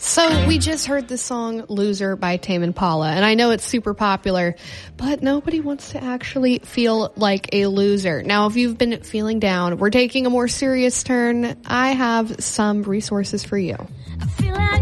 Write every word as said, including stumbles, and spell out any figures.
So we just heard the song Loser by Tame Impala, and I know it's super popular, but nobody wants to actually feel like a loser. Now, if you've been feeling down, we're taking a more serious turn. I have some resources for you.